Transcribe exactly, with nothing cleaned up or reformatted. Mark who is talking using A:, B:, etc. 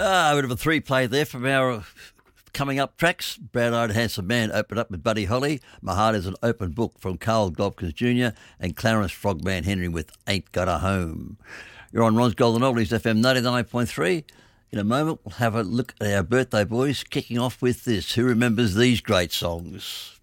A: Ah, a bit of a three-play there from our coming up tracks. Brown-Eyed Handsome Man opened up with Buddy Holly. My Heart is an Open Book from Carl Globkins Junior and Clarence Frogman Henry with Ain't Got a Home. You're on Ron's Golden Oldies, F M ninety-nine point three. In a moment, we'll have a look at our birthday boys, kicking off with this. Who remembers these great songs?